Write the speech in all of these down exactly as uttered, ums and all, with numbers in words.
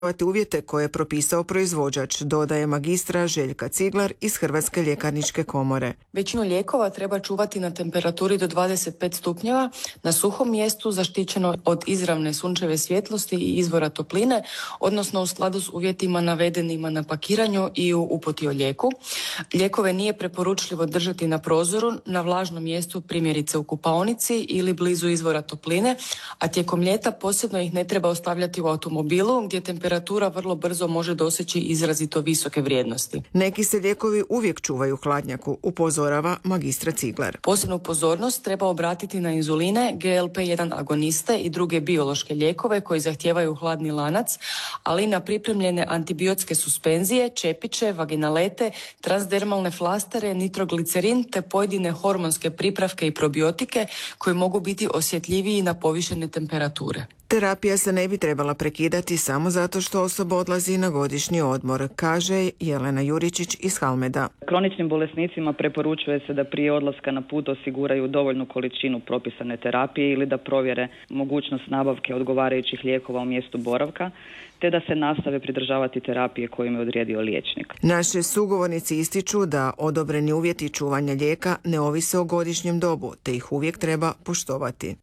uvjete koje je propisao proizvođač, dodaje magistra Željka Ciglar iz Hrvatske ljekarničke komore. Većinu lijekova treba čuvati na temperaturi do dvadeset pet stupnjeva, na suhom mjestu zaštićeno od izravne sunčeve svjetlosti i izvora topline, odnosno u skladu s uvjetima navedenima na pakiranju i u uputi o lijeku. Lijekove nije preporučljivo držati na prozoru, na vlažnom mjestu, primjerice u kupaonici ili blizu izvora topline, a tijekom ljeta posebno ih ne treba ostavljati u automobilu gdje temperatura Temperatura vrlo brzo može doseći izrazito visoke vrijednosti. Neki se lijekovi uvijek čuvaju u hladnjaku, upozorava magistra Ciglar. Posebnu pozornost treba obratiti na inzuline, G L P jedan agoniste i druge biološke lijekove koji zahtijevaju hladni lanac, ali i na pripremljene antibiotske suspenzije, čepiće, vaginalete, transdermalne flastere, nitroglicerin te pojedine hormonske pripravke i probiotike koji mogu biti osjetljiviji na povišene temperature. Terapija se ne bi trebala prekidati samo zato što osoba odlazi na godišnji odmor, kaže Jelena Juričić iz Halmeda. Kroničnim bolesnicima preporučuje se da prije odlaska na put osiguraju dovoljnu količinu propisane terapije ili da provjere mogućnost nabavke odgovarajućih lijekova u mjestu boravka, te da se nastave pridržavati terapije koju im je odredio liječnik. Naše sugovornici ističu da odobreni uvjeti čuvanja lijeka ne ovise o godišnjem dobu, te ih uvijek treba poštovati.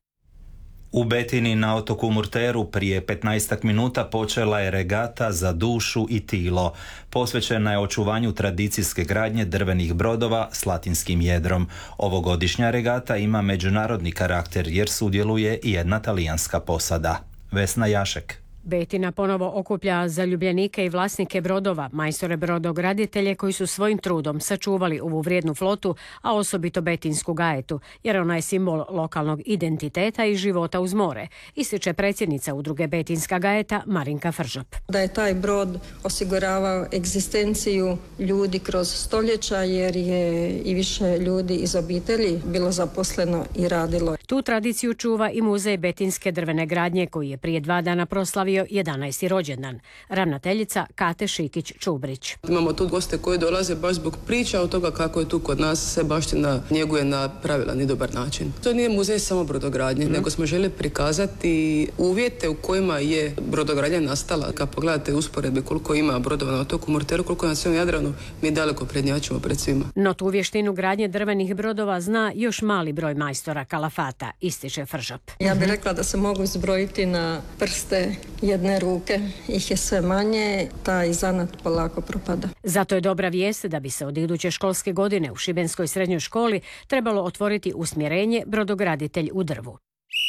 U Betini na otoku Murteru prije petnaestak minuta počela je regata za dušu i tilo. Posvećena je očuvanju tradicijske gradnje drvenih brodova s latinskim jedrom. Ovogodišnja regata ima međunarodni karakter jer sudjeluje i jedna talijanska posada. Vesna Jašek. Betina ponovo okuplja zaljubljenike i vlasnike brodova, majstore brodograditelje koji su svojim trudom sačuvali ovu vrijednu flotu, a osobito betinsku gajetu, jer ona je simbol lokalnog identiteta i života uz more, ističe predsjednica udruge Betinska gajeta Marinka Fržop. Da je taj brod osiguravao egzistenciju ljudi kroz stoljeća jer je i više ljudi iz obitelji bilo zaposleno i radilo. Tu tradiciju čuva i muzej betinske drvene gradnje koji je prije dva dana proslavio jedanaesti rođendan. Ravnateljica Kate Šikić-Čubrić. Imamo tu goste koji dolaze baš zbog priča od toga kako je tu kod nas se baština njeguje na pravilan i dobar način. To nije muzej samo brodogradnje, mm. nego smo željeli prikazati uvjete u kojima je brodogradnja nastala. Kad pogledate usporedbe koliko ima brodova na otoku Murteru, koliko na cijelom Jadranu, mi daleko prednjačimo pred svima. No tu vještinu gradnje drvenih brodova zna još mali broj majstora kalafata, ističe Fržop. Ja bih rekla da se mogu izbrojiti na prste jedne ruke, ih je sve manje, taj zanat polako propada. Zato je dobra vijest da bi se od iduće školske godine u Šibenskoj srednjoj školi trebalo otvoriti usmjerenje brodograditelj u drvu.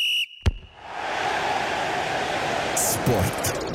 Sport.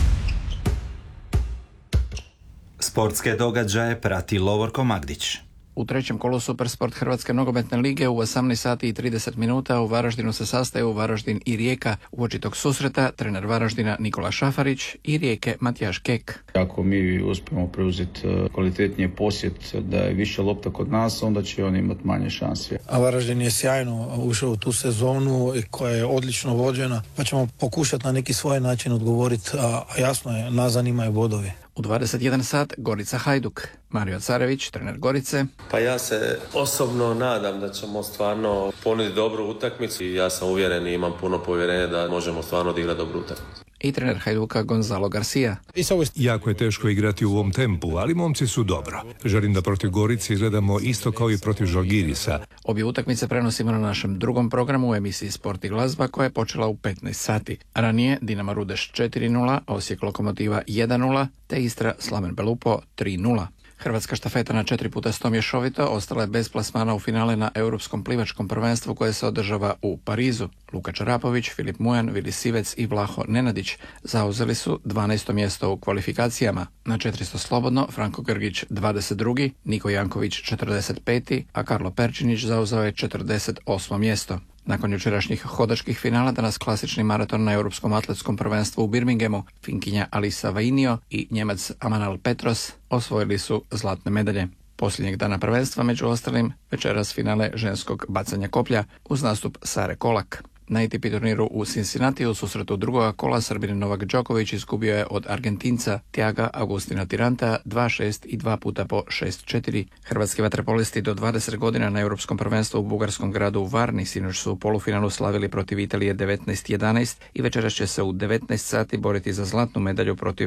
Sportske događaje prati Lovorko Magdić. U trećem kolu Supersport Hrvatske nogometne lige u osamnaest sati i trideset minuta u Varaždinu se sastaju Varaždin i Rijeka. Uoči tog susreta trener Varaždina Nikola Šafarić i Rijeke Matijaš Kek. Ako mi uspijemo preuzeti kvalitetnije posjet, da je više lopta kod nas, onda će oni imati manje šanse. A Varaždin je sjajno ušao u tu sezonu koja je odlično vođena, pa ćemo pokušati na neki svoj način odgovoriti, a jasno je, nas zanimaju bodovi. U dvadeset jedan sat Gorica Hajduk. Mario Carević, trener Gorice. Pa ja se osobno nadam da ćemo stvarno ponuditi dobru utakmicu i ja sam uvjeren i imam puno povjerenja da možemo stvarno odigrati dobru utakmicu. I trener Hajduka Gonzalo Garcia. Jako je teško igrati u ovom tempu, ali momci su dobro. Želim da protiv Gorice izgledamo isto kao i protiv Žalgirisa. Obje utakmice prenosimo na našem drugom programu u emisiji Sport i glazba koja je počela u petnaest sati. Ranije Dinamo Rudeš četiri nula, Osijek Lokomotiva jedan nula, te Istra Slamen Belupo tri nula. Hrvatska štafeta na četiri puta sto mješovito ostala je bez plasmana u finale na Europskom plivačkom prvenstvu koje se održava u Parizu. Luka Čarapović, Filip Mujan, Vili Sivec i Vlaho Nenadić zauzeli su dvanaesto mjesto u kvalifikacijama. Na četiristo slobodno Franko Grgić dvadeset drugi, Niko Janković četrdeset peti, a Karlo Perčinić zauzeo je četrdeset osmo mjesto. Nakon jučerašnjih hodačkih finala danas klasični maraton na Europskom atletskom prvenstvu u Birminghamu. Finkinja Alisa Vainio i Njemac Amanal Petros osvojili su zlatne medalje. Posljednjeg dana prvenstva, među ostalim, večeras finale ženskog bacanja koplja uz nastup Sare Kolak. Na A T P turniru u Cincinnati u susretu drugoga kola Srbin Novak Đoković izgubio je od Argentinca Tiaga Agustina Tiranta dva šest i dva puta po šest četiri. Hrvatski vaterpolisti do dvadeset godina na Europskom prvenstvu u bugarskom gradu Varni sinoć su u polufinalu slavili protiv Italije devetnaest jedanaest i večeras će se u devetnaest sati boriti za zlatnu medalju protiv